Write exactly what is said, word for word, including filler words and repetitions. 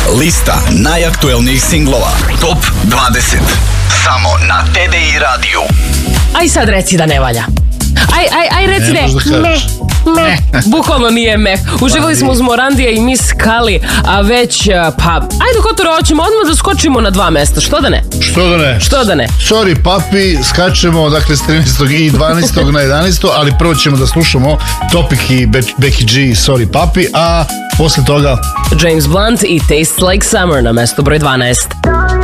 Lista najaktuelnijih singlova. Top dvadeset. Samo na T D I radiju. Aj sad reci da ne valja. Aj, aj, aj reci ne. Ne, ne. Bukvalno nije meh. Uživali smo uz Morandija i Miss Kali, a već, pa, ajde Kotore, hoćemo odmah da skočimo na dva mesta, što da ne? Što da ne? Što da ne? Sorry papi, skačemo dakle s trinaestog i dvanaestog na jedanaesto, ali prvo ćemo da slušamo Topic i Becky G, Sorry papi, a posle toga James Blunt i Tastes Like Summer na mesto broj dvanaest.